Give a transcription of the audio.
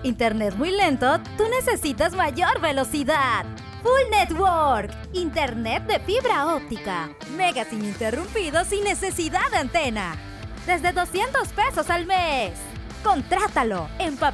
Internet muy lento, tú necesitas mayor velocidad. Full Network, internet de fibra óptica. Megas ininterrumpidos sin necesidad de antena. Desde $200 al mes. Contrátalo en